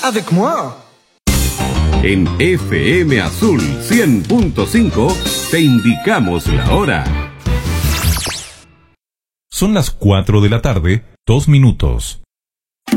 avec moi. En FM Azul 100.5 te indicamos la hora. Son las 4 de la tarde, 2 minutos.